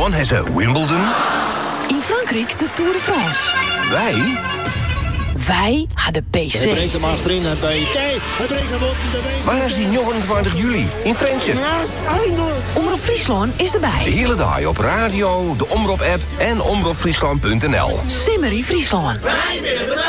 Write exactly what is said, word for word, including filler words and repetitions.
Friesland hebben ze Wimbledon. In Frankrijk de Tour de France. Wij? Wij hadden P C. Hij brengt hem achterin, hij bij Hij brengt hem op de Waar is die negenentwintig juli? In Friesland. Omroep Friesland is De erbij. hele dag op radio, de Omroep-app en omroep friesland punt n l. Simmerie Friesland.